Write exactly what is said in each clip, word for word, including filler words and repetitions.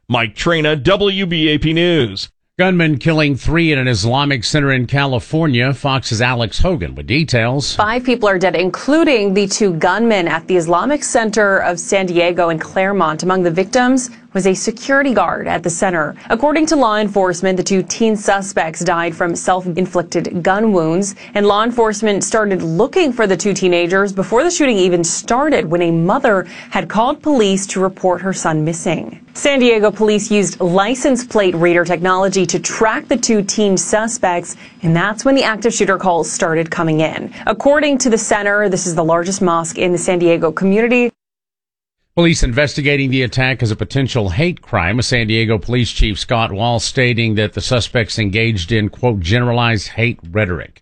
Mike Trina, W B A P News. Gunman killing three in an Islamic center in California. Fox's Alex Hogan with details. Five people are dead, including the two gunmen at the Islamic Center of San Diego and Claremont. Among the victims was a security guard at the center. According to law enforcement, the two teen suspects died from self-inflicted gun wounds, and law enforcement started looking for the two teenagers before the shooting even started, when a mother had called police to report her son missing. San Diego police used license plate reader technology to track the two teen suspects, and that's when the active shooter calls started coming in. According to the center, this is the largest mosque in the San Diego community. Police investigating the attack as a potential hate crime. A San Diego Police Chief Scott Wall stating that the suspects engaged in, quote, generalized hate rhetoric.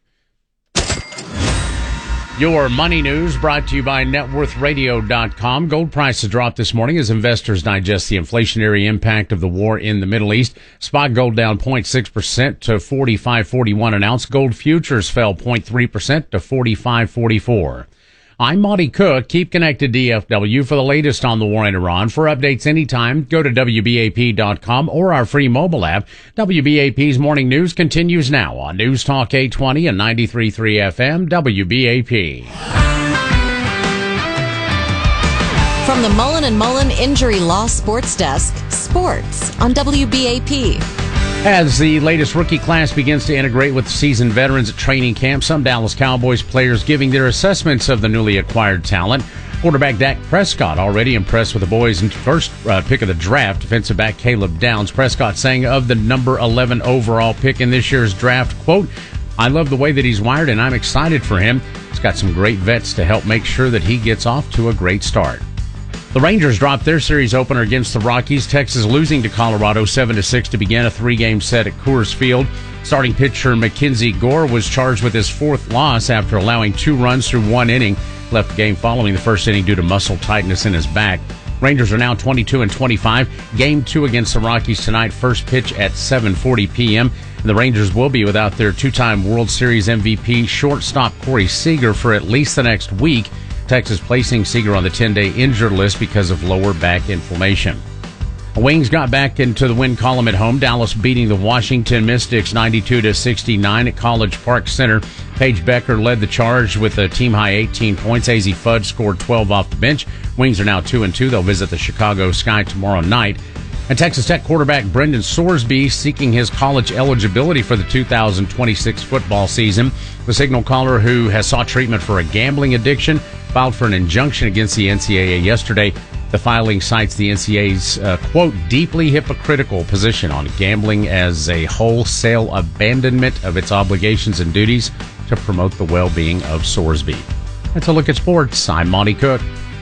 Your money news brought to you by net worth radio dot com. Gold prices dropped this morning as investors digest the inflationary impact of the war in the Middle East. Spot gold down zero point six percent to forty-five forty-one an ounce. Gold futures fell zero point three percent to forty-five forty-four. I'm Monty Cook. Keep connected, D F W, for the latest on the war in Iran. For updates anytime, go to W B A P dot com or our free mobile app. W B A P's Morning News continues now on News Talk eight twenty and ninety-three point three F M, W B A P. From the Mullen and Mullen Injury Law Sports Desk, sports on W B A P. As the latest rookie class begins to integrate with seasoned veterans at training camp, some Dallas Cowboys players giving their assessments of the newly acquired talent. Quarterback Dak Prescott already impressed with the boys' first uh, pick of the draft, defensive back Caleb Downs. Prescott saying of the number eleven overall pick in this year's draft, quote, I love the way that he's wired and I'm excited for him. He's got some great vets to help make sure that he gets off to a great start. The Rangers dropped their series opener against the Rockies. Texas losing to Colorado seven to six to begin a three-game set at Coors Field. Starting pitcher Mackenzie Gore was charged with his fourth loss after allowing two runs through one inning. Left the game following the first inning due to muscle tightness in his back. Rangers are now twenty-two and twenty-five. Game two against the Rockies tonight. First pitch at seven forty p.m. And the Rangers will be without their two-time World Series M V P shortstop Corey Seager for at least the next week. Texas placing Seager on the ten-day injured list because of lower back inflammation. The Wings got back into the win column at home. Dallas beating the Washington Mystics ninety-two to sixty-nine at College Park Center. Paige Becker led the charge with a team-high eighteen points. A Z Fudd scored twelve off the bench. Wings are now two and two. They'll visit the Chicago Sky tomorrow night. And Texas Tech quarterback Brendan Sorsby seeking his college eligibility for the two thousand twenty-six football season. The signal caller, who has sought treatment for a gambling addiction, filed for an injunction against the N C double A yesterday. The filing cites the N C double A's, uh, quote, deeply hypocritical position on gambling as a wholesale abandonment of its obligations and duties to promote the well-being of Sorsby. That's a look at sports. I'm Monty Cook.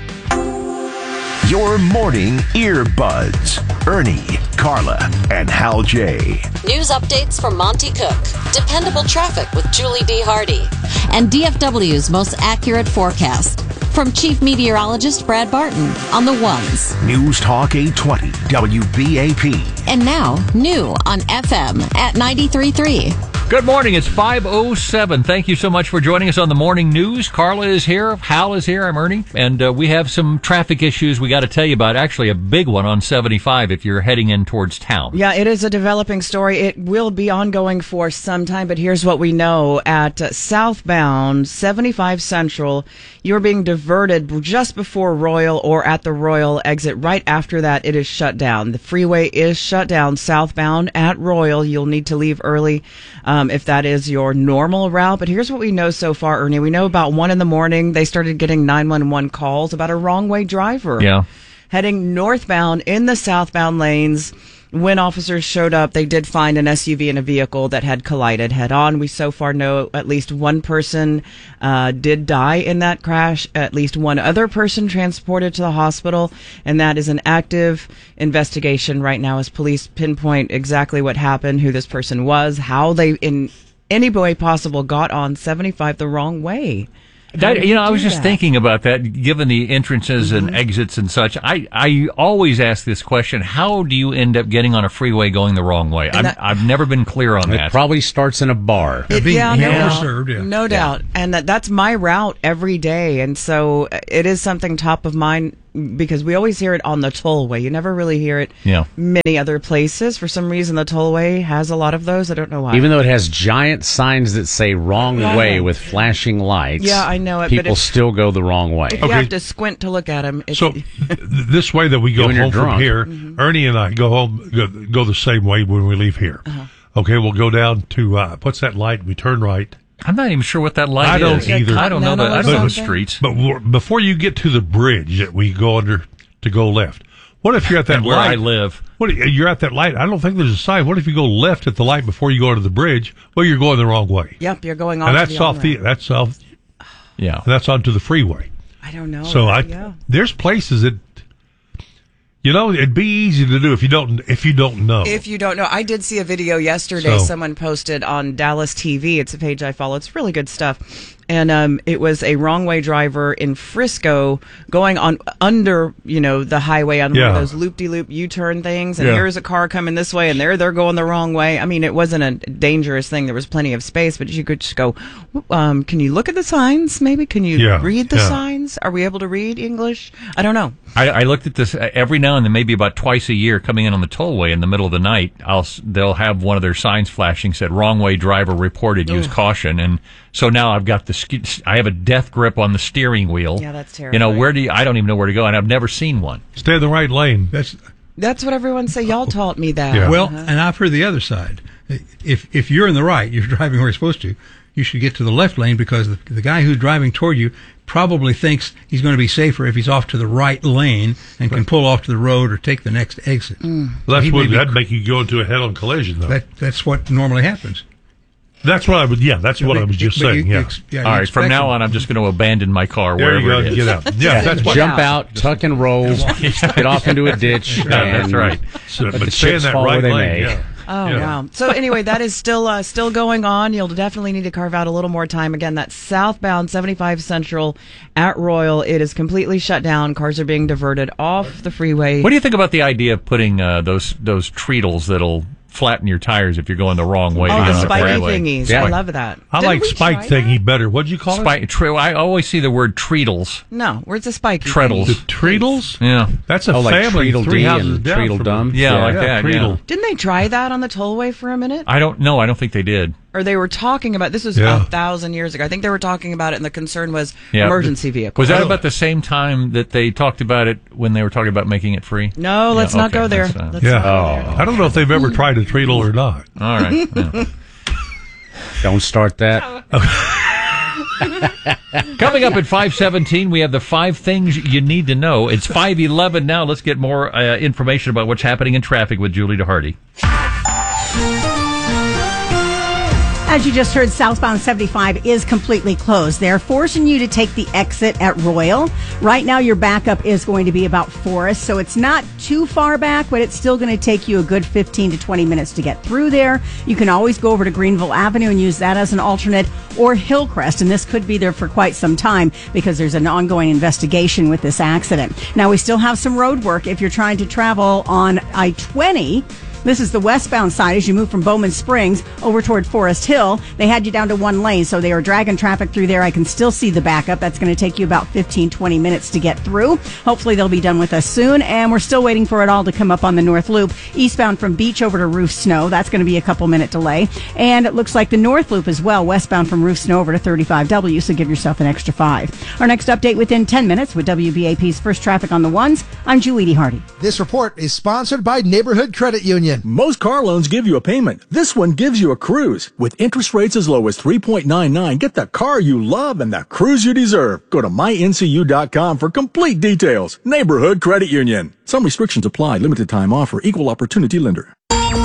Your morning earbuds. Ernie, Carla, and Hal J. News updates from Monty Cook. Dependable traffic with Julie D. Hardy. And D F W's most accurate forecast. From Chief Meteorologist Brad Barton on the ones. News Talk eight twenty, W B A P. And now, new on F M at ninety-three point three. Good morning. It's five oh seven. Thank you so much for joining us on the morning news. Carla is here. Hal is here. I'm Ernie. And uh, we have some traffic issues we got to tell you about. Actually, a big one on seventy-five if you're heading in towards town. Yeah, it is a developing story. It will be ongoing for some time, but here's what we know. At uh, southbound seventy-five Central, you're being diverted just before Royal or at the Royal exit. Right after that, it is shut down. The freeway is shut down southbound at Royal. You'll need to leave early. Um, if that is your normal route. But here's what we know so far, Ernie. We know about one in the morning, they started getting nine one one calls about a wrong-way driver. Yeah. Heading northbound in the southbound lanes. When officers showed up, they did find an S U V and a vehicle that had collided head-on. We so far know at least one person uh, did die in that crash, at least one other person transported to the hospital, and that is an active investigation right now as police pinpoint exactly what happened, who this person was, how they, in any way possible, got on seventy-five the wrong way. That, you know, I was just that? thinking about that, given the entrances mm-hmm. and exits and such. I, I always ask this question, how do you end up getting on a freeway going the wrong way? I'm, that, I've never been clear on it that. It probably starts in a bar. It, yeah, yeah. no doubt. Served, yeah. No doubt. Yeah. And that, that's my route every day. And so it is something top of mind because we always hear it on the tollway. You never really hear it Yeah. many other places. For some reason, the tollway has a lot of those. I don't know why. Even though it has giant signs that say wrong way with flashing lights. Yeah, I know it, but People if- still go the wrong way. if you Okay. have to squint to look at them. So th- this way that we go When you're home from drunk. here, Mm-hmm. Ernie and I go home, go, go the same way when we leave here. Uh-huh. Okay, we'll go down to, uh, what's that light? We turn right. I'm not even sure what that light I don't is. either. I don't know the, Continental or I don't know the something? streets. But we're- before you get to the bridge that we go under to go left, what if you're at that And where light? I live. What if you're at that light? I don't think there's a sign. What if you go left at the light before you go to the bridge? Well, you're going the wrong way. Yep, you're going on. And to that's the off the on-ramp. that's off Yeah. that's onto the freeway. I don't know. So I yeah. there's places that you know it'd be easy to do if you don't if you don't know. If you don't know, I did see a video yesterday So- someone posted on Dallas T V. It's a page I follow. It's really good stuff. And um, it was a wrong way driver in Frisco going on under, you know, the highway on one Yeah. of those loop-de-loop U-turn things. And Yeah. here's a car coming this way, and there they're going the wrong way. I mean, it wasn't a dangerous thing. There was plenty of space, but you could just go, um, can you look at the signs? Maybe can you Yeah, read the yeah. signs? Are we able to read English? I don't know. I, I looked at this uh, every now and then, maybe about twice a year, coming in on the tollway in the middle of the night. I'll s- they'll have one of their signs flashing said "wrong way driver reported. Use caution." And so now I've got the sk- I have a death grip on the steering wheel. Yeah, that's You know terrifying. where do you, I don't even know where to go, and I've never seen one. Stay in the right lane. That's That's what everyone say. Y'all taught me that. Yeah. well, Uh-huh. and I've heard the other side. If if you're in the right, you're driving where you're supposed to. You should get to the left lane because the, the guy who's driving toward you probably thinks he's going to be safer if he's off to the right lane and can pull off to the road or take the next exit. Mm. Well, that's He what may be- that'd make you go into a head-on collision, though. That that's what normally happens. that's what I would. Yeah, that's what I was just But you- saying. you Yeah. ex- yeah, you All right, from expect now him. on, I'm just going to abandon my car There you wherever go. it is. Get out. Yeah, that's what. Jump out, tuck and roll, get off into a ditch. Yeah, that's and right. So, let but the stay in chips that fall right where they lane. may. Yeah. Oh Yeah. wow! So anyway, that is still uh, still going on. You'll definitely need to carve out a little more time. Again, that's southbound seventy-five Central at Royal. It is completely shut down. Cars are being diverted off the freeway. What do you think about the idea of putting uh, those those treadles that'll flatten your tires if you're going the wrong way? to Oh, get the on the spiky freeway? thingies! Yeah. I love that. I Didn't like we spike try thingy that? better. What'd you call it? Spike, tre- I always see the word treadles. No, where's the spiky? Treadles. The thingy? Treadles? Yeah. That's a Oh, like family Tweedledee three houses and down from Tweedledum? us. Yeah, like that, Treadle. yeah. Didn't they try that on the tollway for a minute? I don't know. I don't think they did. Or they were talking about this was Yeah. a thousand years ago. I think they were talking about it, and the concern was Yeah. emergency vehicles. Was that Oh. about the same time that they talked about it when they were talking about making it free? No, let's Yeah, not okay, go there. that's, uh, Let's Yeah. not go there. I don't know if they've ever tried a treadle or not. All right. Yeah. Don't start that. Coming up at five seventeen, we have the five things you need to know. It's five eleven now. Let's get more uh, information about what's happening in traffic with Julie DeHardy. As you just heard, southbound seventy-five is completely closed. They're forcing you to take the exit at Royal. Right now, your backup is going to be about Forest, so it's not too far back, but it's still going to take you a good fifteen to twenty minutes to get through there. You can always go over to Greenville Avenue and use that as an alternate, or Hillcrest, and this could be there for quite some time because there's an ongoing investigation with this accident. Now, we still have some road work if you're trying to travel on I twenty. This is the westbound side as you move from Bowman Springs over toward Forest Hill. They had you down to one lane, so they are dragging traffic through there. I can still see the backup. That's going to take you about fifteen, twenty minutes to get through. Hopefully they'll be done with us soon, and we're still waiting for it all to come up on the North Loop. Eastbound from Beach over to Roof Snow, that's going to be a couple minute delay. And it looks like the North Loop as well, westbound from Roof Snow over to thirty-five W, so give yourself an extra five. Our next update within ten minutes with W B A P's First Traffic on the Ones. I'm Julie D. Hardy. This report is sponsored by Neighborhood Credit Union. Most car loans give you a payment. This one gives you a cruise. With interest rates as low as three point nine nine, get the car you love and the cruise you deserve. Go to my N C U dot com for complete details. Neighborhood Credit Union. Some restrictions apply. Limited time offer. Equal opportunity lender.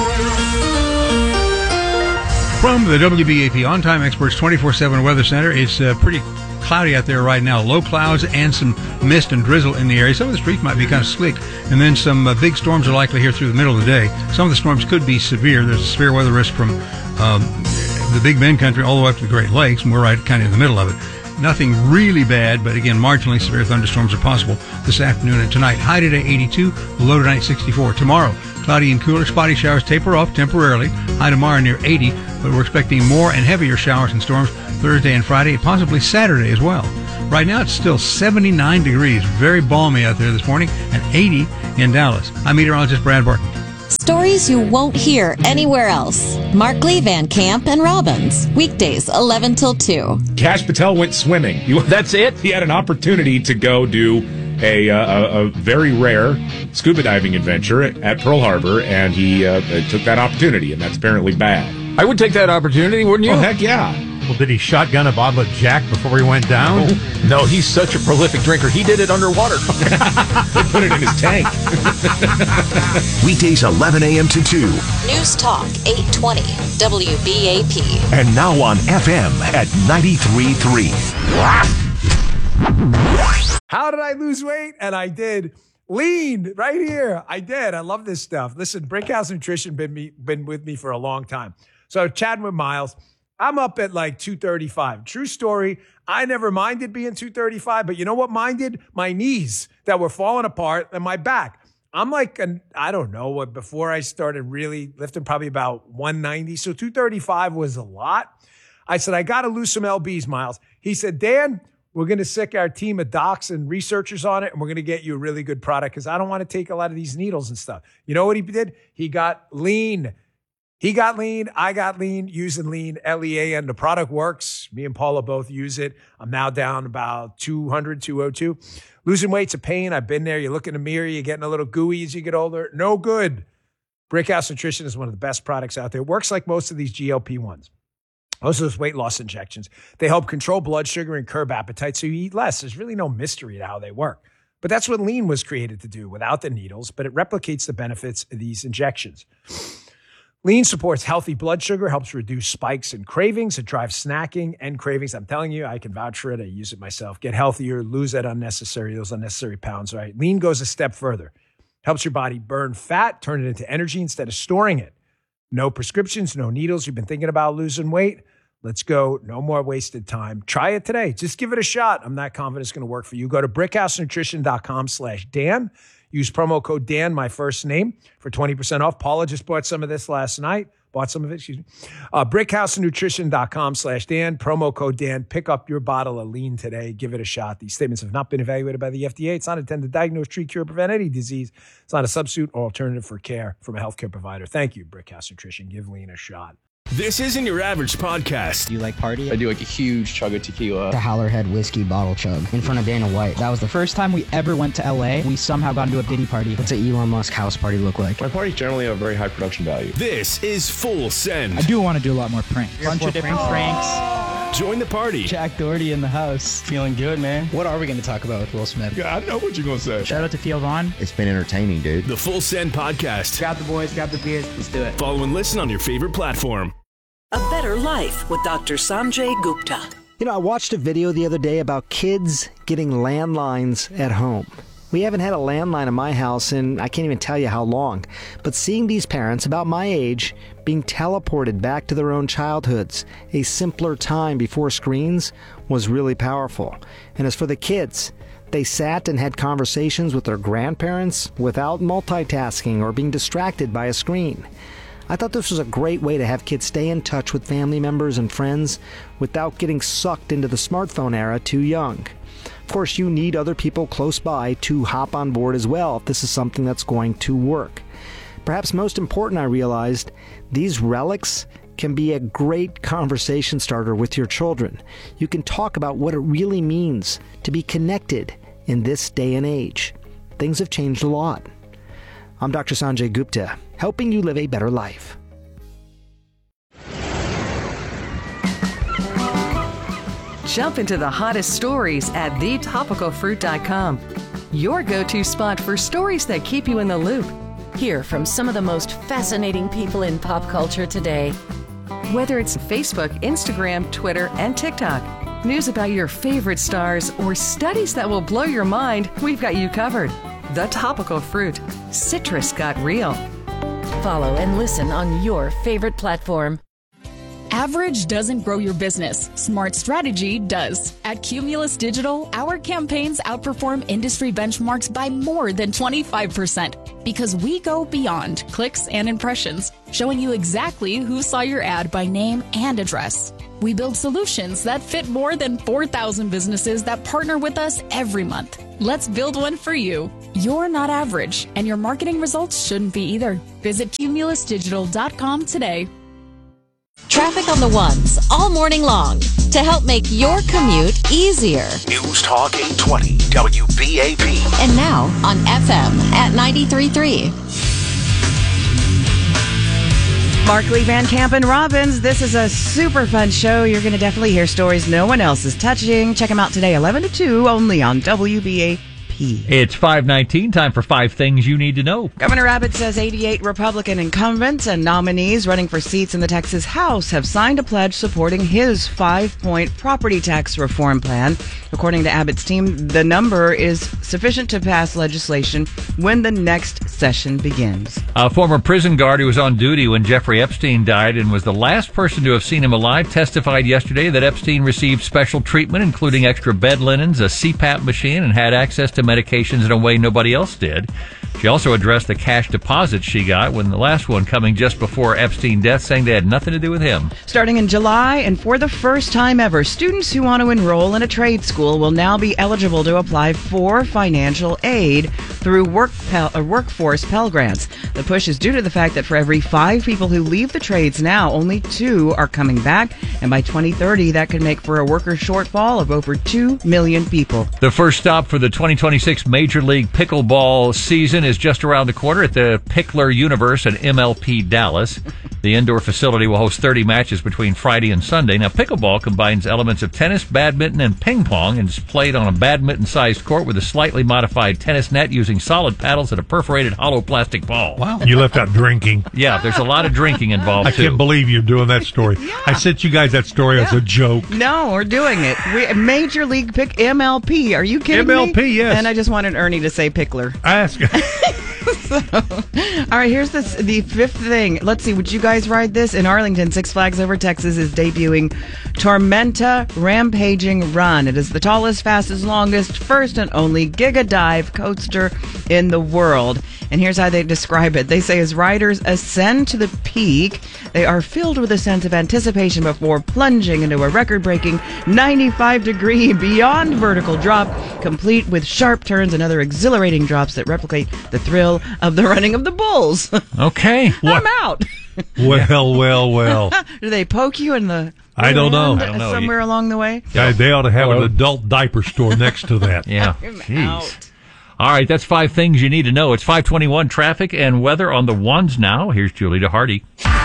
From the W B A P On Time Experts twenty-four seven Weather Center, it's uh, pretty cloudy out there right now. Low clouds and some mist and drizzle in the area. Some of the streets might be kind of slick. And then some uh, big storms are likely here through the middle of the day. Some of the storms could be severe. There's a severe weather risk from um, the Big Bend country all the way up to the Great Lakes, and we're right kind of in the middle of it. Nothing really bad, but again, marginally severe thunderstorms are possible this afternoon and tonight. High today eighty-two, low tonight sixty-four. Tomorrow, cloudy and cooler. Spotty showers taper off temporarily. High tomorrow near eighty, but we're expecting more and heavier showers and storms Thursday and Friday, possibly Saturday as well. Right now, it's still seventy-nine degrees. Very balmy out there this morning, and eighty in Dallas. I'm meteorologist Brad Barton. Stories you won't hear anywhere else. Markley, Van Camp, and Robbins. Weekdays, eleven till two. Kash Patel went swimming. He, That's it? He had an opportunity to go do a, uh, a, a very rare scuba diving adventure at Pearl Harbor, and he uh, took that opportunity, and that's apparently bad. I would take that opportunity, wouldn't you? Oh, heck yeah. Well, did he shotgun a bottle of Jack before he went down? No, no, he's such a prolific drinker. He did it underwater. They put it in his tank. Weekdays eleven a.m. to two. News Talk eight twenty W B A P. And now on F M at ninety-three point three. How did I lose weight? And I did. Lean right here. I did. I love this stuff. Listen, Brickhouse Nutrition been me been with me for a long time. So chatting with Miles, I'm up at like two thirty-five. True story. I never minded being two thirty-five, but you know what minded? My knees that were falling apart and my back. I'm like, an, I don't know what, before I started really lifting, probably about one ninety. So two thirty-five was a lot. I said, I got to lose some L Bs, Miles. He said, Dan, we're going to sick our team of docs and researchers on it, and we're going to get you a really good product because I don't want to take a lot of these needles and stuff. You know what he did? He got lean. He got lean. I got lean using lean, L E A N. The product works. Me and Paula both use it. I'm now down about two hundred, two oh two. Losing weight's a pain. I've been there. You look in the mirror. You're getting a little gooey as you get older. No good. Brickhouse Nutrition is one of the best products out there. It works like most of these G L P ones. Most of those weight loss injections. They help control blood sugar and curb appetite so you eat less. There's really no mystery to how they work. But that's what lean was created to do without the needles, but it replicates the benefits of these injections. Lean supports healthy blood sugar, helps reduce spikes and cravings. It drives snacking and cravings. I'm telling you, I can vouch for it. I use it myself. Get healthier, lose that unnecessary, those unnecessary pounds, right? Lean goes a step further. Helps your body burn fat, turn it into energy instead of storing it. No prescriptions, no needles. You've been thinking about losing weight? Let's go. No more wasted time. Try it today. Just give it a shot. I'm not confident it's going to work for you. Go to brickhousenutrition.com slash Dan. Use promo code Dan, my first name, for twenty percent off. Paula just bought some of this last night. Bought some of it, excuse me. Uh, brickhousenutrition.com slash Dan. Promo code Dan. Pick up your bottle of lean today. Give it a shot. These statements have not been evaluated by the F D A. It's not intended to diagnose, treat, cure, prevent any disease. It's not a substitute or alternative for care from a healthcare provider. Thank you, Brickhouse Nutrition. Give lean a shot. This isn't your average podcast. Do you like party? I do like a huge chug of tequila. The Howlerhead whiskey bottle chug in front of Dana White. That was the first time we ever went to L A. We somehow got into a Diddy party. What's an Elon Musk house party look like? My parties generally have a very high production value. This is Full Send. I do want to do a lot more pranks. Bunch of different pranks. Join the party. Jack Doherty in the house. Feeling good, man. What are we going to talk about with Will Smith? Yeah, I know what you're going to say. Shout out to Theo Vaughn. It's been entertaining, dude. The Full Send podcast. Grab the boys, grab the beers. Let's do it. Follow and listen on your favorite platform. A Better Life with Doctor Sanjay Gupta. You know, I watched a video the other day about kids getting landlines at home. We haven't had a landline in my house in I can't even tell you how long. But seeing these parents about my age being teleported back to their own childhoods, a simpler time before screens, was really powerful. And as for the kids, they sat and had conversations with their grandparents without multitasking or being distracted by a screen. I thought this was a great way to have kids stay in touch with family members and friends without getting sucked into the smartphone era too young. Of course, you need other people close by to hop on board as well if this is something that's going to work. Perhaps most important, I realized, these relics can be a great conversation starter with your children. You can talk about what it really means to be connected in this day and age. Things have changed a lot. I'm Doctor Sanjay Gupta, helping you live a better life. Jump into the hottest stories at the topical fruit dot com. Your go-to spot for stories that keep you in the loop. Hear from some of the most fascinating people in pop culture today. Whether it's Facebook, Instagram, Twitter, and TikTok, news about your favorite stars, or studies that will blow your mind, we've got you covered. The Topical Fruit. Citrus got real. Follow and listen on your favorite platform. Average doesn't grow your business. Smart strategy does. At Cumulus Digital, our campaigns outperform industry benchmarks by more than twenty-five percent because we go beyond clicks and impressions, showing you exactly who saw your ad by name and address. We build solutions that fit more than four thousand businesses that partner with us every month. Let's build one for you. You're not average, and your marketing results shouldn't be either. Visit cumulus digital dot com today. Traffic on the ones all morning long to help make your commute easier. News Talk eight twenty W B A P. And now on F M at ninety-three point three. Markley, Van Camp, and Robbins. This is a super fun show. You're going to definitely hear stories no one else is touching. Check them out today, eleven to two, only on W B A P. It's five nineteen, time for five things you need to know. Governor Abbott says eighty-eight Republican incumbents and nominees running for seats in the Texas House have signed a pledge supporting his five-point property tax reform plan. According to Abbott's team, the number is sufficient to pass legislation when the next session begins. A former prison guard who was on duty when Jeffrey Epstein died and was the last person to have seen him alive testified yesterday that Epstein received special treatment, including extra bed linens, a C PAP machine, and had access to medications in a way nobody else did. She also addressed the cash deposits she got, when the last one coming just before Epstein's death, saying they had nothing to do with him. Starting in July, and for the first time ever, students who want to enroll in a trade school will now be eligible to apply for financial aid through work Pell, or workforce Pell Grants. The push is due to the fact that for every five people who leave the trades now, only two are coming back, and by twenty thirty, that could make for a worker shortfall of over two million people. The first stop for the twenty twenty-six Major League Pickleball season is just around the corner at the Pickler Universe at M L P Dallas. The indoor facility will host thirty matches between Friday and Sunday. Now, pickleball combines elements of tennis, badminton, and ping pong, and is played on a badminton-sized court with a slightly modified tennis net using solid paddles and a perforated hollow plastic ball. Wow. You left out drinking. Yeah, there's a lot of drinking involved, I too. can't believe you're doing that story. Yeah. I sent you guys that story as a joke. No, we're doing it. We, Major League Pick M L P. Are you kidding M L P, me? yes. And I just wanted Ernie to say Pickler. Ask. So, all right, here's this, the fifth thing. Let's see, would you guys ride this? In Arlington, Six Flags Over Texas is debuting Tormenta Rampaging Run. It is the tallest, fastest, longest, first and only Giga Dive coaster in the world. And here's how they describe it. They say as riders ascend to the peak, they are filled with a sense of anticipation before plunging into a record-breaking ninety-five degree beyond vertical drop, complete with sharp turns and other exhilarating drops that replicate the thrill of the running of the bulls. Okay. I'm out. Well, well, well. Do they poke you in the I don't know. hand I don't know. somewhere along the way? Yeah, they ought to have Well, an adult diaper store next to that. Yeah. I'm Jeez. out. All right, that's five things you need to know. It's five twenty-one traffic and weather on the ones now. Here's Julie DeHardy.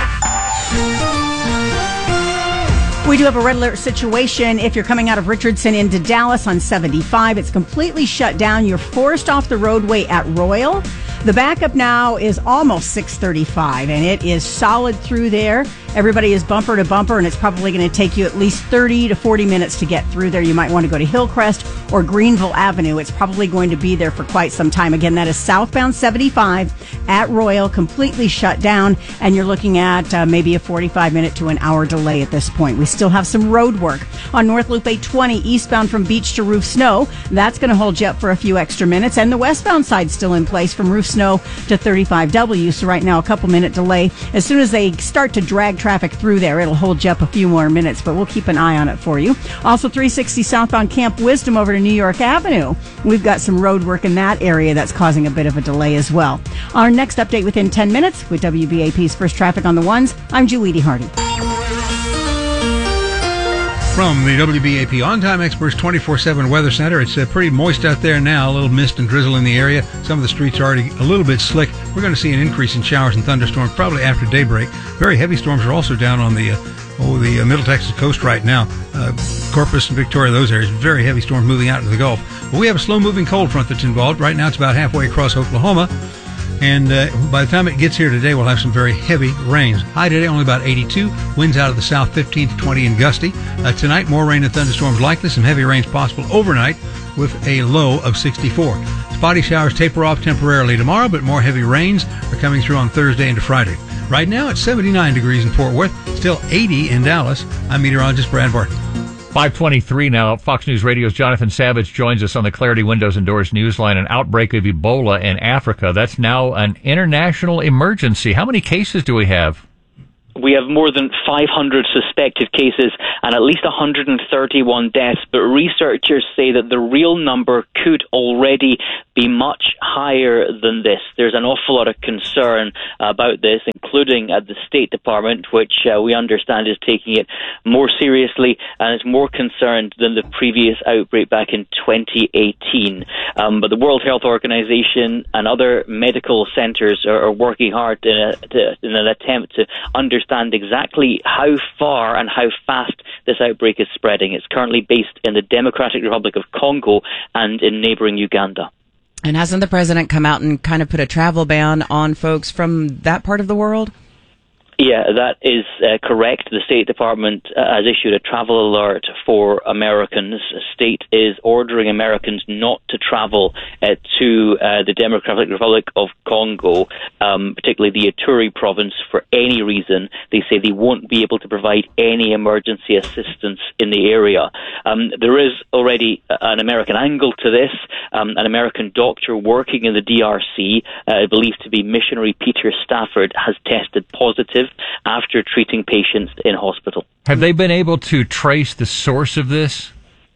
We do have a red alert situation if you're coming out of Richardson into Dallas on seventy-five. It's completely shut down. You're forced off the roadway at Royal. The backup now is almost six thirty-five, and it is solid through there. Everybody is bumper to bumper, and it's probably going to take you at least thirty to forty minutes to get through there. You might want to go to Hillcrest or Greenville Avenue. It's probably going to be there for quite some time. Again, that is southbound seventy-five at Royal, completely shut down, and you're looking at uh, maybe a forty-five minute to an hour delay at this point. We still have some road work on North Loop eight twenty eastbound from Beach to Roof Snow. That's going to hold you up for a few extra minutes, and the westbound side still in place from Roof Snow to thirty-five W. So right now, a couple minute delay. As soon as they start to drag traffic through there, it'll hold you up a few more minutes, but we'll keep an eye on it for you. Also, three sixty southbound Camp Wisdom over to New York Avenue. We've got some road work in that area that's causing a bit of a delay as well. Our next update within ten minutes with W B A P's First Traffic on the Ones. I'm Julie DeHardy. From the W B A P On-Time Experts twenty-four seven Weather Center, it's uh, pretty moist out there now, a little mist and drizzle in the area. Some of the streets are already a little bit slick. We're going to see an increase in showers and thunderstorms probably after daybreak. Very heavy storms are also down on the uh, oh the uh, Middle Texas coast right now. Uh, Corpus and Victoria, those areas, very heavy storms moving out into the Gulf. But we have a slow-moving cold front that's involved. Right now it's about halfway across Oklahoma. And uh, by the time it gets here today, we'll have some very heavy rains. High today, only about eighty-two. Winds out of the south, fifteen to twenty and gusty. Uh, tonight, more rain and thunderstorms likely. Some heavy rains possible overnight with a low of sixty-four. Spotty showers taper off temporarily tomorrow, but more heavy rains are coming through on Thursday into Friday. Right now, it's seventy-nine degrees in Fort Worth, still eighty in Dallas. I'm meteorologist Brad Barton. five twenty-three now. Fox News Radio's Jonathan Savage joins us on the Clarity Windows and Doors Newsline. An outbreak of Ebola in Africa. That's now an international emergency. How many cases do we have? we have more than five hundred suspected cases and at least one hundred thirty-one deaths, but researchers say that the real number could already be much higher than this. There's an awful lot of concern about this, including at the State Department, which uh, we understand is taking it more seriously and is more concerned than the previous outbreak back in twenty eighteen. Um, but the World Health Organization and other medical centers are, are working hard in, a, to, in an attempt to understand exactly how far and how fast this outbreak is spreading. It's currently based in the Democratic Republic of Congo and in neighboring Uganda. And hasn't the president come out and kind of put a travel ban on folks from that part of the world? Yeah, that is uh, correct. The State Department uh, has issued a travel alert for Americans. The state is ordering Americans not to travel uh, to uh, the Democratic Republic of Congo, um, particularly the Ituri province, for any reason. They say they won't be able to provide any emergency assistance in the area. Um, there is already an American angle to this. Um, an American doctor working in the D R C, uh, believed to be missionary Peter Stafford, has tested positive after treating patients in hospital. Have they been able to trace the source of this?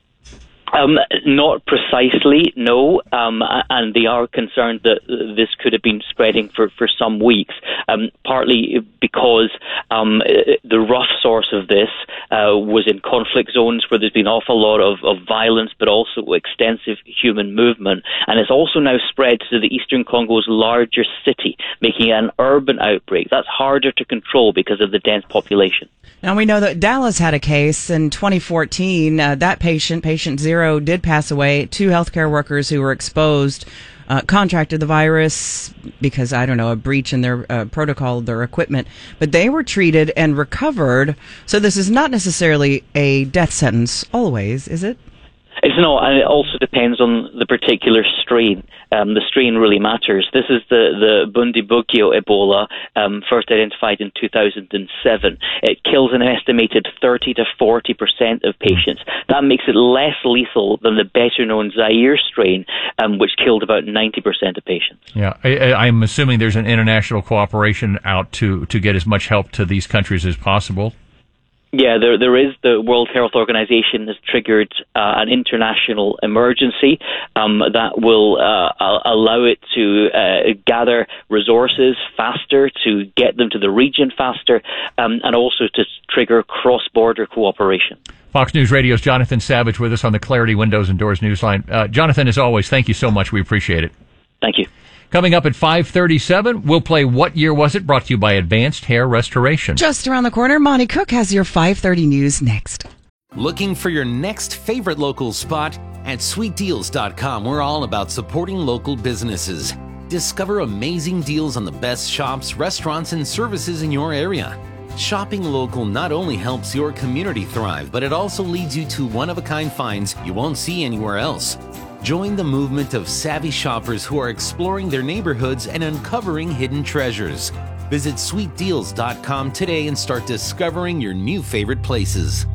Um, not precisely, no, um, and they are concerned that this could have been spreading for, for some weeks, um, partly because um, the rough source of this uh, was in conflict zones where there's been an awful lot of, of violence, but also extensive human movement, and it's also now spread to the eastern Congo's largest city, making it an urban outbreak. That's harder to control because of the dense population. Now, we know that Dallas had a case in twenty fourteen. Uh, that patient, patient zero, did pass away. Two healthcare workers who were exposed uh, contracted the virus because, I don't know, a breach in their uh, protocol, their equipment. But they were treated and recovered. So this is not necessarily a death sentence always, is it? It's not, and it also depends on the particular strain. Um, the strain really matters. This is the, the Bundibugyo Ebola, um, first identified in two thousand seven. It kills an estimated thirty to forty percent of patients. That makes it less lethal than the better-known Zaire strain, um, which killed about ninety percent of patients. Yeah, I, I'm assuming there's an international cooperation out to, to get as much help to these countries as possible. Yeah, there there is. The World Health Organization has triggered uh, an international emergency um, that will uh, allow it to uh, gather resources faster, to get them to the region faster, um, and also to trigger cross-border cooperation. Fox News Radio's Jonathan Savage with us on the Clarity Windows and Doors Newsline. Uh, Jonathan, as always, thank you so much. We appreciate it. Thank you. Coming up at five thirty-seven, we'll play What Year Was It? Brought to you by Advanced Hair Restoration. Just around the corner, Monty Cook has your five thirty news next. Looking for your next favorite local spot? At sweet deals dot com, we're all about supporting local businesses. Discover amazing deals on the best shops, restaurants, and services in your area. Shopping local not only helps your community thrive, but it also leads you to one-of-a-kind finds you won't see anywhere else. Join the movement of savvy shoppers who are exploring their neighborhoods and uncovering hidden treasures. Visit sweet deals dot com today and start discovering your new favorite places.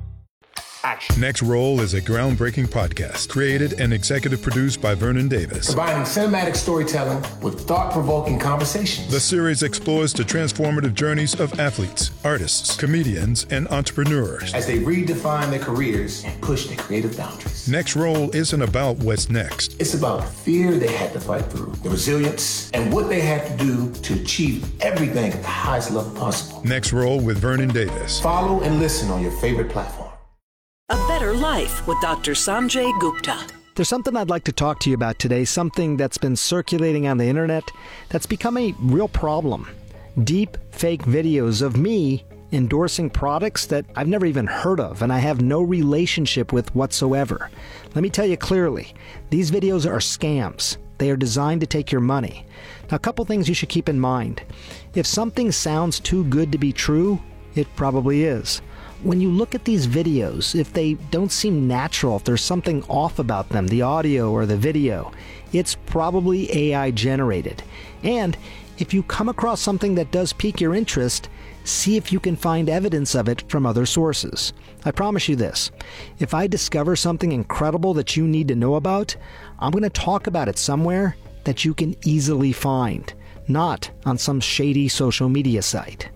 Next Roll is a groundbreaking podcast created and executive produced by Vernon Davis. Combining cinematic storytelling with thought-provoking conversations. The series explores the transformative journeys of athletes, artists, comedians, and entrepreneurs as they redefine their careers and push their creative boundaries. Next Roll isn't about what's next. It's about the fear they had to fight through, the resilience, and what they had to do to achieve everything at the highest level possible. Next Roll with Vernon Davis. Follow and listen on your favorite platform. A Better Life with Doctor Sanjay Gupta. There's something I'd like to talk to you about today, something that's been circulating on the internet that's become a real problem. Deep fake videos of me endorsing products that I've never even heard of and I have no relationship with whatsoever. Let me tell you clearly, these videos are scams. They are designed to take your money. Now, a couple things you should keep in mind. If something sounds too good to be true, it probably is. When you look at these videos, if they don't seem natural, if there's something off about them, the audio or the video, it's probably A I generated. And if you come across something that does pique your interest, see if you can find evidence of it from other sources. I promise you this, if I discover something incredible that you need to know about, I'm going to talk about it somewhere that you can easily find, not on some shady social media site.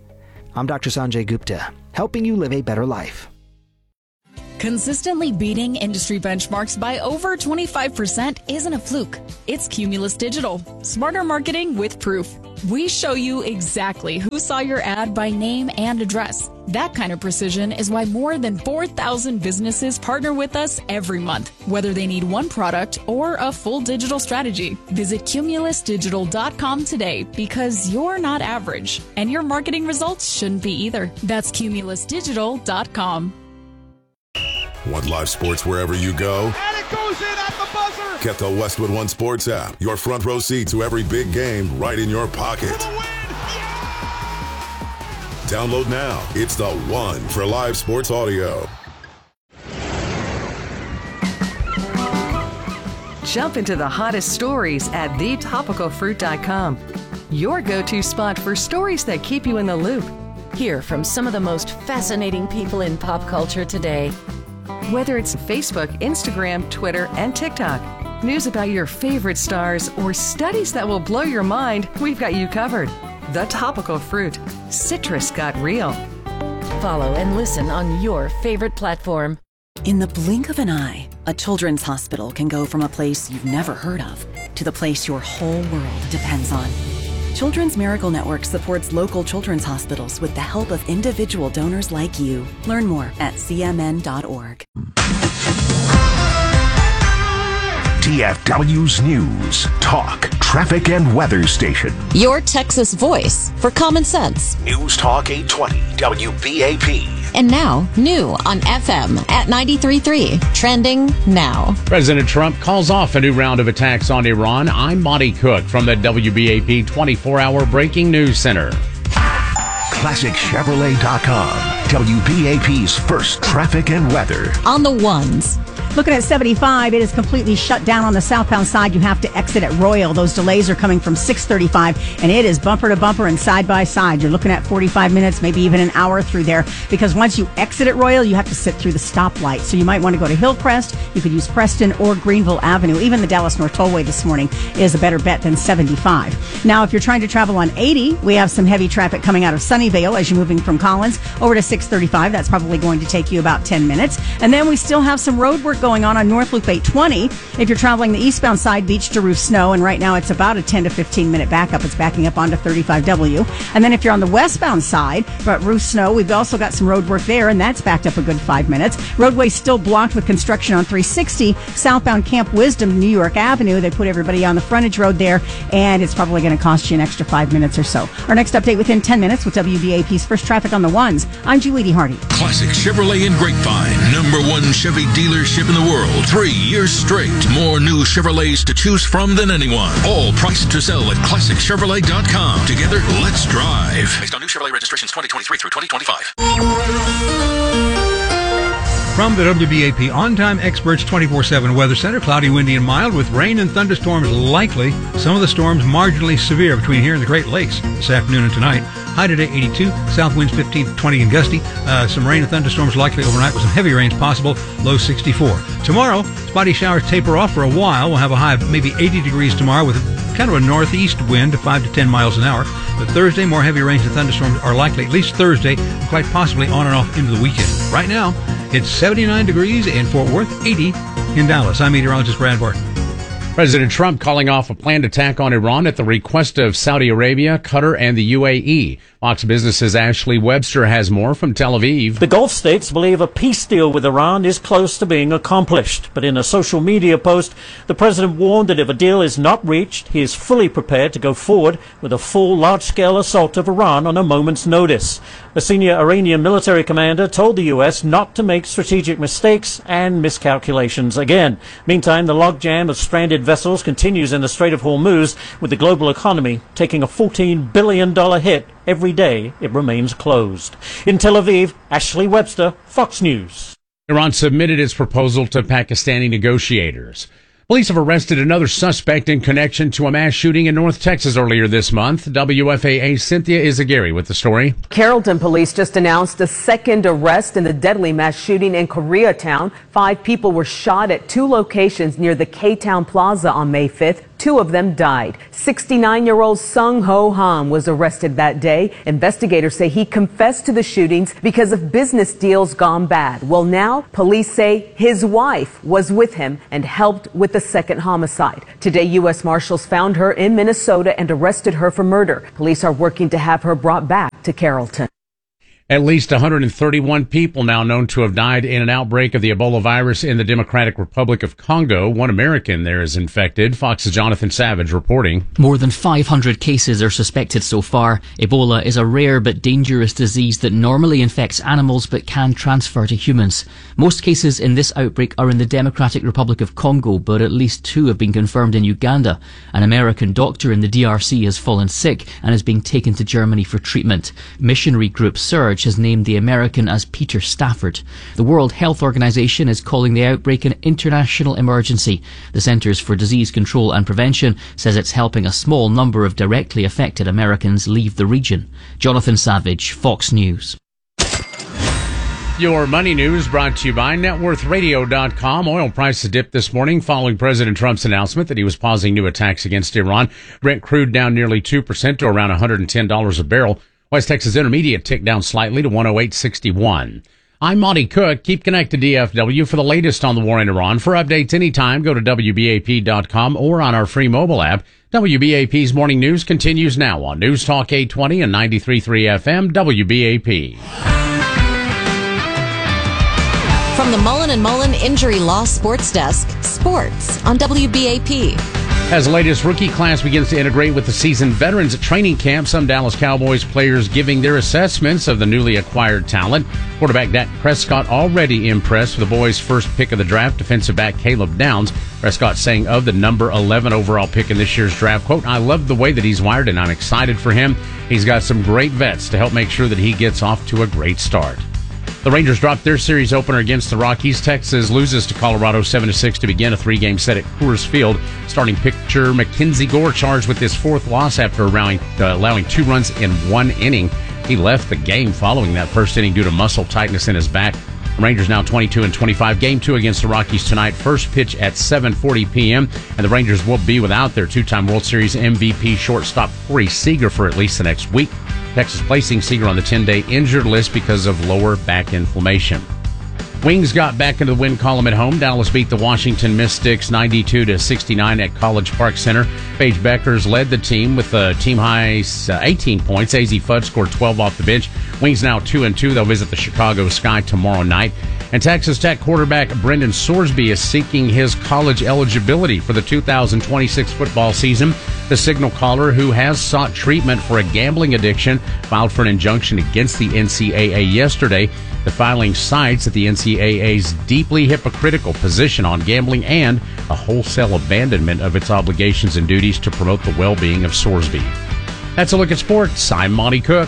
I'm Doctor Sanjay Gupta, helping you live a better life. Consistently beating industry benchmarks by over twenty-five percent isn't a fluke. It's Cumulus Digital. Smarter marketing with proof. We show you exactly who saw your ad by name and address. That kind of precision is why more than four thousand businesses partner with us every month, whether they need one product or a full digital strategy. Visit cumulus digital dot com today because you're not average, and your marketing results shouldn't be either. That's cumulus digital dot com. Want live sports wherever you go? And it goes in at the buzzer! Get the Westwood One Sports app. Your front row seat to every big game right in your pocket. Download now. It's the one for live sports audio. Jump into the hottest stories at the topical fruit dot com. Your go-to spot for stories that keep you in the loop. Hear from some of the most fascinating people in pop culture today. Whether it's Facebook, Instagram, Twitter, and TikTok, news about your favorite stars, or studies that will blow your mind, we've got you covered. The Topical Fruit. Citrus got real. Follow and listen on your favorite platform. In the blink of an eye, a children's hospital can go from a place you've never heard of to the place your whole world depends on. Children's Miracle Network supports local children's hospitals with the help of individual donors like you. Learn more at c m n dot org. T F W's News, Talk, Traffic, and Weather Station. Your Texas voice for common sense. News Talk eight twenty W B A P. And now, new on F M at ninety-three point three. Trending now. President Trump calls off a new round of attacks on Iran. I'm Monty Cook from the W B A P twenty-four hour Breaking News Center. Classic Chevrolet dot com. W B A P's first traffic and weather. On the ones. Looking at seventy-five, it is completely shut down on the southbound side. You have to exit at Royal. Those delays are coming from six thirty-five, and it is bumper to bumper and side by side. You're looking at forty-five minutes, maybe even an hour through there, because once you exit at Royal, you have to sit through the stoplight. So you might want to go to Hillcrest. You could use Preston or Greenville Avenue. Even the Dallas North Tollway this morning is a better bet than seventy-five. Now, if you're trying to travel on eighty, we have some heavy traffic coming out of Sunnyvale as you're moving from Collins over to six thirty-five. That's probably going to take you about ten minutes. And then we still have some road work going on on North Loop eight twenty. If you're traveling the eastbound side, Beach to Roof Snow, and right now it's about a ten to fifteen minute backup. It's backing up onto thirty-five W. And then if you're on the westbound side, but Roof Snow, we've also got some road work there, and that's backed up a good five minutes. Roadway's still blocked with construction on three sixty, southbound Camp Wisdom, New York Avenue. They put everybody on the frontage road there, and it's probably going to cost you an extra five minutes or so. Our next update within ten minutes with W B A P's first traffic on the ones. I'm Julie D. Hardy. Classic Chevrolet in Grapevine, number one Chevy dealership in the world. Three years straight. More new Chevrolets to choose from than anyone. All priced to sell at classic chevrolet dot com. Together, let's drive. Based on new Chevrolet registrations twenty twenty-three through twenty twenty-five. From the W B A P On-Time Experts twenty-four seven Weather Center, cloudy, windy, and mild with rain and thunderstorms likely. Some of the storms marginally severe between here and the Great Lakes this afternoon and tonight. High today eighty-two, south winds fifteen to twenty and gusty. Uh, some rain and thunderstorms likely overnight with some heavy rains possible. Low sixty-four. Tomorrow, spotty showers taper off for a while. We'll have a high of maybe eighty degrees tomorrow with kind of a northeast wind of five to ten miles an hour. But Thursday, more heavy rains and thunderstorms are likely, at least Thursday, and quite possibly on and off into the weekend. Right now, it's seventy-nine degrees in Fort Worth, eighty in Dallas. I'm meteorologist Brad Barton. President Trump calling off a planned attack on Iran at the request of Saudi Arabia, Qatar, and the U A E. Fox Business's Ashley Webster has more from Tel Aviv. The Gulf states believe a peace deal with Iran is close to being accomplished. But in a social media post, the president warned that if a deal is not reached, he is fully prepared to go forward with a full large-scale assault of Iran on a moment's notice. A senior Iranian military commander told the U S not to make strategic mistakes and miscalculations again. Meantime, the logjam of stranded vessels continues in the Strait of Hormuz, with the global economy taking a fourteen billion dollars hit every day it remains closed. In Tel Aviv, Ashley Webster, Fox News. Iran submitted its proposal to Pakistani negotiators. Police have arrested another suspect in connection to a mass shooting in North Texas earlier this month. W F A A's Cynthia Izagiri with the story. Carrollton police just announced a second arrest in the deadly mass shooting in Koreatown. Five people were shot at two locations near the K-Town Plaza on May fifth. Two of them died. sixty-nine-year-old Sung Ho Ham was arrested that day. Investigators say he confessed to the shootings because of business deals gone bad. Well, now police say his wife was with him and helped with the second homicide. Today, U S Marshals found her in Minnesota and arrested her for murder. Police are working to have her brought back to Carrollton. At least one hundred thirty-one people now known to have died in an outbreak of the Ebola virus in the Democratic Republic of Congo. One American there is infected. Fox's Jonathan Savage reporting. More than five hundred cases are suspected so far. Ebola is a rare but dangerous disease that normally infects animals but can transfer to humans. Most cases in this outbreak are in the Democratic Republic of Congo, but at least two have been confirmed in Uganda. An American doctor in the D R C has fallen sick and is being taken to Germany for treatment. Missionary group Surge has named the American as Peter Stafford. The World Health Organization is calling the outbreak an international emergency. The Centers for Disease Control and Prevention says it's helping a small number of directly affected Americans leave the region. Jonathan Savage, Fox News. Your money news brought to you by net worth radio dot com. Oil prices dipped this morning following President Trump's announcement that he was pausing new attacks against Iran. Brent crude down nearly two percent to around one hundred ten dollars a barrel. West Texas Intermediate ticked down slightly to one oh eight sixty-one. I'm Monty Cook. Keep connected to D F W for the latest on the war in Iran. For updates anytime, go to W B A P dot com or on our free mobile app. W B A P's Morning News continues now on News Talk eight twenty and ninety-three point three F M W B A P. From the Mullen and Mullen Injury Law Sports Desk, sports on W B A P. As the latest rookie class begins to integrate with the seasoned veterans at training camp, some Dallas Cowboys players giving their assessments of the newly acquired talent. Quarterback Dak Prescott already impressed with the boys' first pick of the draft, defensive back Caleb Downs. Prescott saying of the number eleven overall pick in this year's draft, quote, I love the way that he's wired and I'm excited for him. He's got some great vets to help make sure that he gets off to a great start. The Rangers dropped their series opener against the Rockies. Texas loses to Colorado seven to six to begin a three-game set at Coors Field. Starting pitcher Mackenzie Gore charged with his fourth loss after allowing, uh, allowing two runs in one inning. He left the game following that first inning due to muscle tightness in his back. The Rangers now twenty-two and twenty-five. Game two against the Rockies tonight. First pitch at seven forty p.m. And the Rangers will be without their two-time World Series M V P shortstop Corey Seager for at least the next week. Texas placing Seager on the ten-day injured list because of lower back inflammation. Wings got back into the win column at home. Dallas beat the Washington Mystics ninety-two to sixty-nine at College Park Center. Paige Beckers led the team with a team-high uh, eighteen points. A Z Fudd scored twelve off the bench. Wings now two and two. They'll visit the Chicago Sky tomorrow night. And Texas Tech quarterback Brendan Sorsby is seeking his college eligibility for the two thousand twenty-six football season. The signal caller, who has sought treatment for a gambling addiction, filed for an injunction against the N C double A yesterday. The filing cites that the N C double A's deeply hypocritical position on gambling and a wholesale abandonment of its obligations and duties to promote the well-being of Sorsby. That's a look at sports. I'm Monty Cook.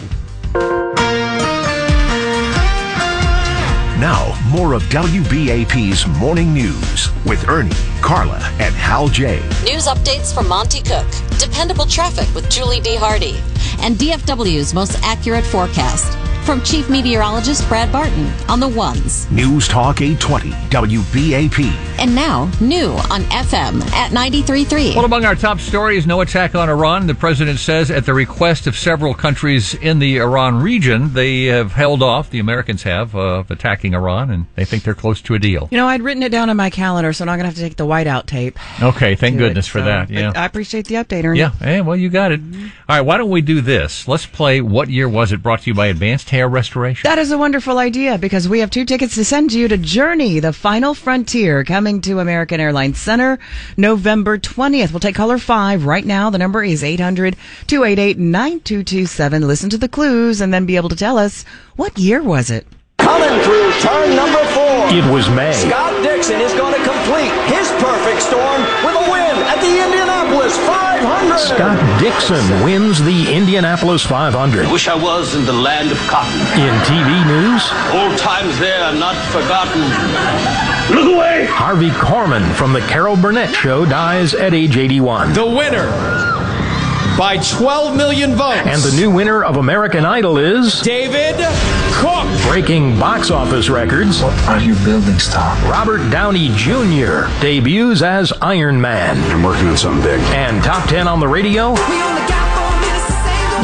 Now, more of W B A P's Morning News with Ernie, Carla, and Hal J. News updates from Monty Cook, dependable traffic with Julie D. Hardy, and D F W's most accurate forecast from Chief Meteorologist Brad Barton on the ones. News Talk eight twenty, W B A P. And now, new on F M at ninety-three point three. Well, among our top stories, no attack on Iran. The president says at the request of several countries in the Iran region, they have held off, the Americans have, of attacking Iran, and they think they're close to a deal. You know, I'd written it down on my calendar, so I'm not going to have to take the whiteout tape. Okay, thank goodness it, for so, that. Yeah, I appreciate the update, Ernie. Yeah, hey, well, you got it. All right, why don't we do this? Let's play What Year Was It, brought to you by Advanced Hair Restoration. That is a wonderful idea, because we have two tickets to send you to Journey, the Final Frontier, coming to American Airlines Center November twentieth. We'll take caller five right now. The number is eight hundred, two eight eight, nine two two seven. Listen to the clues and then be able to tell us, what year was it? Coming through turn number four. It was May. Scott Dixon is going to complete his perfect storm with a win at the Indianapolis five hundred. Scott Dixon wins the Indianapolis five hundred. Wish I was in the land of cotton. In T V news, old times there are not forgotten. Look away! Harvey Korman from the Carol Burnett Show dies at age eighty-one. The winner by twelve million votes. And the new winner of American Idol is David Cook. Breaking box office records. What are you building, Star? Robert Downey Junior debuts as Iron Man. I'm working on something big. And top ten on the radio. We only got four minutes to say the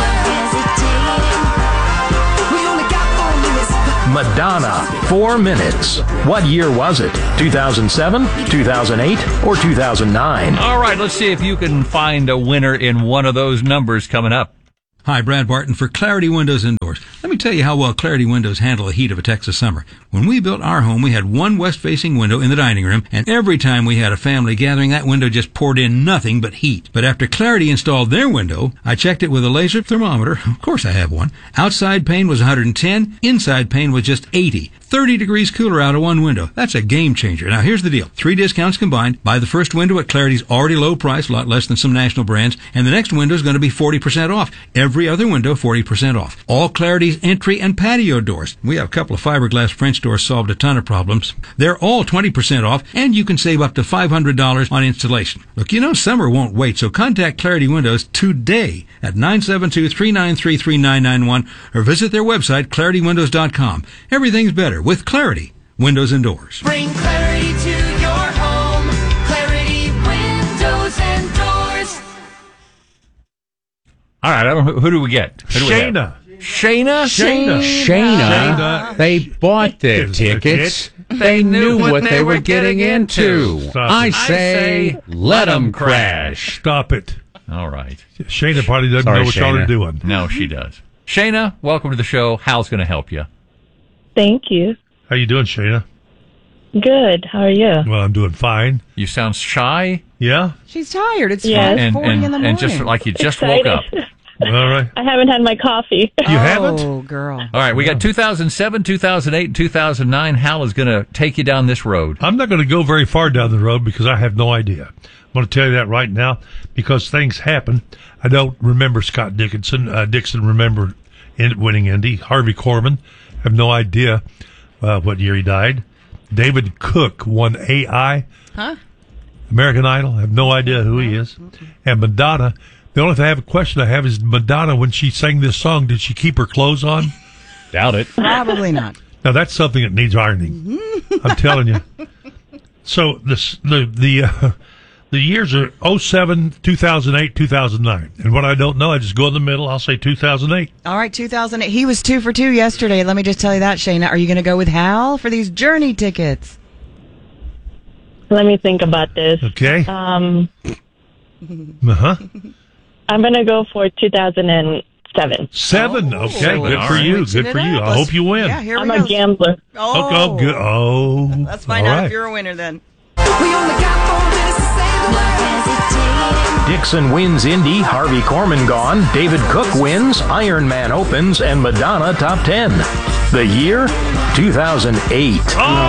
word. We only got four minutes. Madonna, four minutes. What year was it? two thousand seven, two thousand eight, or two thousand nine? All right, let's see if you can find a winner in one of those numbers coming up. Hi, Brad Barton for Clarity Windows and Doors. Let me tell you how well Clarity Windows handle the heat of a Texas summer. When we built our home, we had one west-facing window in the dining room, and every time we had a family gathering, that window just poured in nothing but heat. But after Clarity installed their window, I checked it with a laser thermometer. Of course I have one. Outside pane was one hundred ten, inside pane was just eighty. thirty degrees cooler out of one window. That's a game changer. Now here's the deal. Three discounts combined. Buy the first window at Clarity's already low price, a lot less than some national brands, and the next window is going to be forty percent off. Every other window, forty percent off. All Clarity's entry and patio doors. We have a couple of fiberglass French doors, solved a ton of problems. They're all twenty percent off, and you can save up to five hundred dollars on installation. Look, you know summer won't wait, so contact Clarity Windows today at nine seven two, three nine three, three nine nine one or visit their website, clarity windows dot com. Everything's better with Clarity Windows and Doors. Bring clarity to your home. Clarity Windows and Doors. All right, I don't, who do we get? Who do we have? Shayna. Shayna? Shayna. Shayna. They bought their tickets. They knew what they were getting into. I say, let them crash. Stop it. All right. Shayna probably doesn't Sorry, know what y'all Shayna. are doing. No, she does. Shayna, welcome to the show. Hal's going to help you. Thank you. How you doing, Shayna? Good. How are you? Well, I'm doing fine. You sound shy. Yeah? She's tired. It's Yes. five forty And, in and, the morning. and just like you just Excited. woke up. All right. I haven't had my coffee. You haven't? Oh, girl. All right, we got two thousand seven, two thousand eight, and two thousand nine. Hal is going to take you down this road. I'm not going to go very far down the road because I have no idea. I'm going to tell you that right now because things happen. I don't remember Scott Dickinson. Uh, Dixon remember in, winning Indy. Harvey Korman, have no idea uh, what year he died. David Cook won A I. Huh? American Idol. I have no idea who he is. And Madonna. The only thing I have a question I have is Madonna, when she sang this song, did she keep her clothes on? Doubt it. Probably not. Now that's something that needs ironing. I'm telling you. So this, the the uh, the years are oh seven, two thousand eight, two thousand nine, and what I don't know, I just go in the middle. I'll say two thousand eight. All right, two thousand eight. He was two for two yesterday. Let me just tell you that, Shayna. Are you going to go with Hal for these Journey tickets? Let me think about this. Okay. Um, Uh huh. I'm going to go for two thousand seven. Seven. Oh, Okay. Good all for right. you. Mixing Good it for you. up. I Let's- hope you win. Yeah, here I'm we a go. gambler. Oh, Oh, good. Oh. Let's find All out right. if you're a winner then. We only got four minutes to say the word. Dixon wins Indy, Harvey Korman gone, David Cook wins, Iron Man opens, and Madonna top ten. The year? two thousand eight.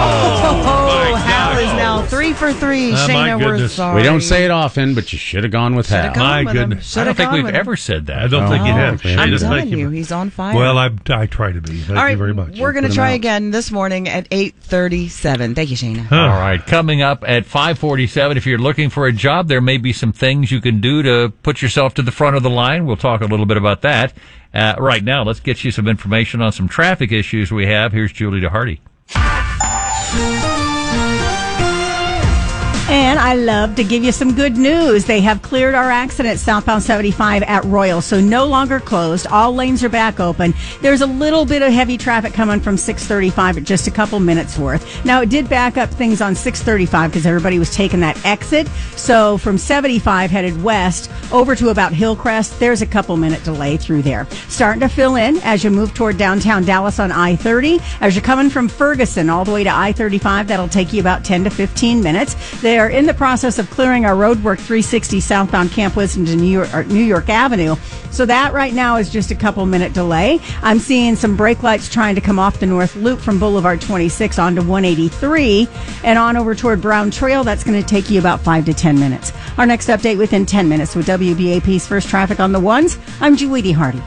Oh, Hal is now three for three. Oh, my Shayna, we're goodness. sorry. We don't say it often, but you should have gone with Hal. gone My with him. goodness. Should've I don't think gone we've with him. ever said that. I don't think you Oh, have. I'm I'm Shayna, telling thank you, he's on fire. Well, I, I try to be. Thank All right, you very much. we're going to Put him try out. again this morning at eight thirty-seven. Thank you, Shayna. Huh. All right, coming up at five forty-seven, if you're looking for a job, there may be some things you can do to put yourself to the front of the line. We'll talk a little bit about that. Uh, right now, let's get you some information on some traffic issues we have. Here's Julie DeHardy. And I love to give you some good news. They have cleared our accident southbound seventy-five at Royal, so no longer closed. All lanes are back open. There's a little bit of heavy traffic coming from six thirty-five at just a couple minutes worth. Now, it did back up things on six thirty-five because everybody was taking that exit. So from seventy-five headed west over to about Hillcrest, there's a couple minute delay through there. Starting to fill in as you move toward downtown Dallas on I thirty. As you're coming from Ferguson all the way to I thirty-five, that'll take you about ten to fifteen minutes. They are in the process of clearing our roadwork three sixty southbound Camp Wisdom to New York, or New York Avenue. So that right now is just a couple minute delay. I'm seeing some brake lights trying to come off the North Loop from Boulevard twenty-six onto one eighty-three and on over toward Brown Trail. That's going to take you about five to ten minutes. Our next update within ten minutes with W B A P's First Traffic on the Ones. I'm Julie DeHardy.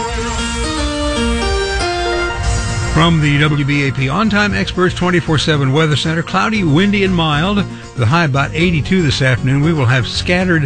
From the W B A P On-Time Experts twenty-four seven Weather Center, cloudy, windy, and mild. The high about eighty-two this afternoon. We will have scattered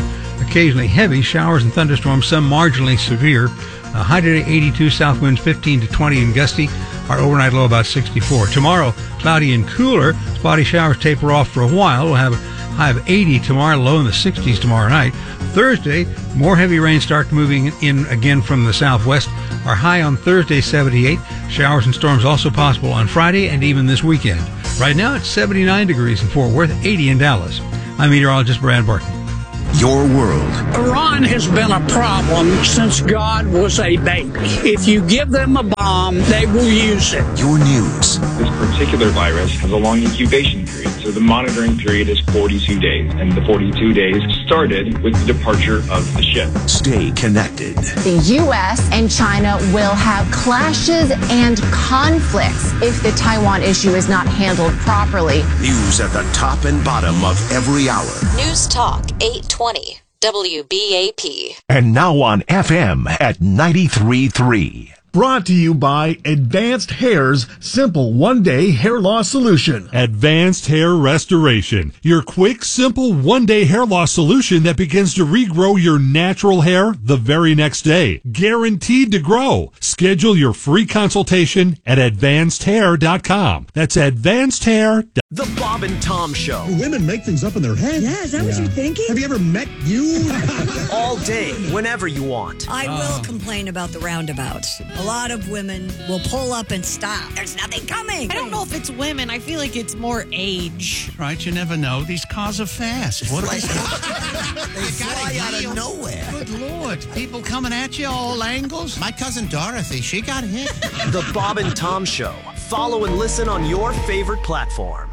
occasionally heavy showers and thunderstorms, some marginally severe. Uh, high today eighty-two, south winds fifteen to twenty and gusty. Our overnight low about sixty-four. Tomorrow, cloudy and cooler. Spotty showers taper off for a while. We'll have a high of eighty tomorrow, low in the sixties tomorrow night. Thursday, more heavy rain start moving in again from the southwest. Our high on Thursday, seventy-eight. Showers and storms also possible on Friday and even this weekend. Right now, it's seventy-nine degrees in Fort Worth, eighty in Dallas. I'm meteorologist Brad Barton. Your world. Iran has been a problem since God was a baby. If you give them a bomb, they will use it. Your news. This particular virus has a long incubation period, so the monitoring period is forty-two days, and the forty-two days started with the departure of the ship. Stay connected. The U S and China will have clashes and conflicts if the Taiwan issue is not handled properly. News at the top and bottom of every hour. News Talk eight twenty W B A P. And now on F M at ninety-three point three. Brought to you by Advanced Hair's simple one-day hair loss solution. Advanced Hair Restoration. Your quick, simple one-day hair loss solution that begins to regrow your natural hair the very next day. Guaranteed to grow. Schedule your free consultation at advanced hair dot com. That's advanced hair dot com. The Bob and Tom Show. Women make things up in their head. Yeah, is that yeah. what you're thinking? Have you ever met you? All day, whenever you want. I will uh. complain about the roundabouts. A lot of women will pull up and stop. There's nothing coming. I don't know if it's women. I feel like it's more age. Right, you never know. These cars are fast. What like, they fly out of nowhere. Good Lord. People coming at you all angles. My cousin Dorothy, she got hit. The Bob and Tom Show. Follow and listen on your favorite platform.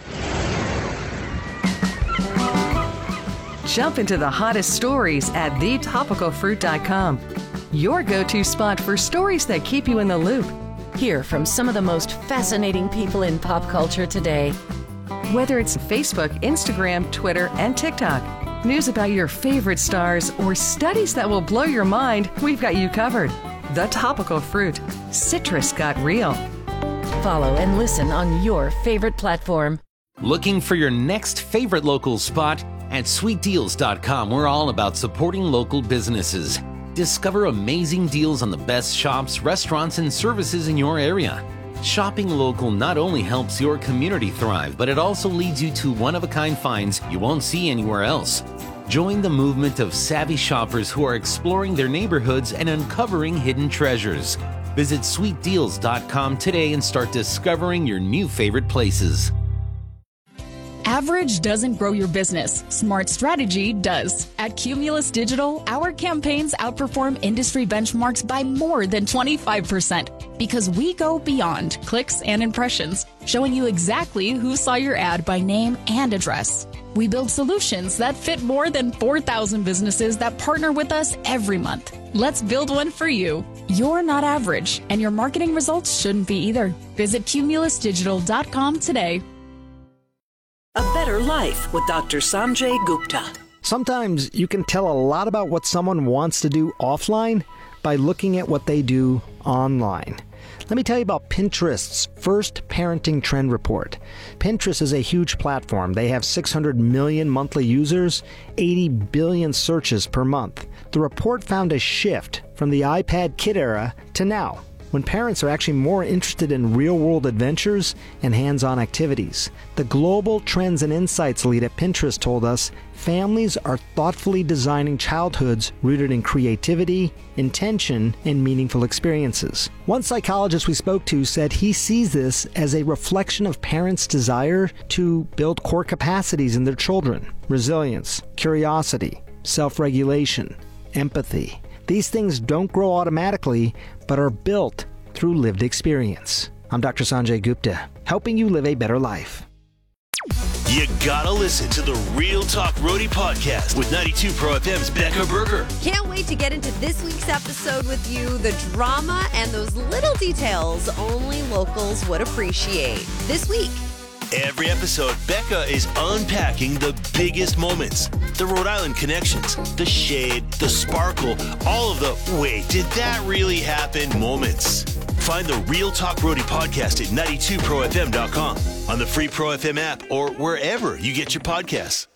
Jump into the hottest stories at the topical fruit dot com. Your go-to spot for stories that keep you in the loop. Hear from some of the most fascinating people in pop culture today. Whether it's Facebook, Instagram, Twitter, and TikTok, news about your favorite stars, or studies that will blow your mind, we've got you covered. The Topical Fruit. Citrus got real. Follow and listen on your favorite platform. Looking for your next favorite local spot? At sweet deals dot com, we're all about supporting local businesses. Discover amazing deals on the best shops, restaurants, and services in your area. Shopping local not only helps your community thrive, but it also leads you to one-of-a-kind finds you won't see anywhere else. Join the movement of savvy shoppers who are exploring their neighborhoods and uncovering hidden treasures. Visit sweet deals dot com today and start discovering your new favorite places. Average doesn't grow your business. Smart strategy does. At Cumulus Digital, our campaigns outperform industry benchmarks by more than twenty-five percent because we go beyond clicks and impressions, showing you exactly who saw your ad by name and address. We build solutions that fit more than four thousand businesses that partner with us every month. Let's build one for you. You're not average, and your marketing results shouldn't be either. Visit cumulus digital dot com today. A Better Life with Doctor Sanjay Gupta. Sometimes you can tell a lot about what someone wants to do offline by looking at what they do online. Let me tell you about Pinterest's first parenting trend report. Pinterest is a huge platform. They have six hundred million monthly users, eighty billion searches per month. The report found a shift from the iPad kid era to now, when parents are actually more interested in real-world adventures and hands-on activities. The Global Trends and Insights lead at Pinterest told us families are thoughtfully designing childhoods rooted in creativity, intention, and meaningful experiences. One psychologist we spoke to said he sees this as a reflection of parents' desire to build core capacities in their children: resilience, curiosity, self-regulation, empathy. These things don't grow automatically, but are built through lived experience. I'm Doctor Sanjay Gupta, helping you live a better life. You gotta listen to the Real Talk Roadie podcast with ninety-two Pro F M's Becca Berger. Can't wait to get into this week's episode with you. The drama and those little details only locals would appreciate. This week, every episode, Becca is unpacking the biggest moments, the Rhode Island connections, the shade, the sparkle, all of the wait, did that really happen moments. Find the Real Talk Roadie podcast at ninety-two pro f m dot com, on the free Pro F M app, or wherever you get your podcasts.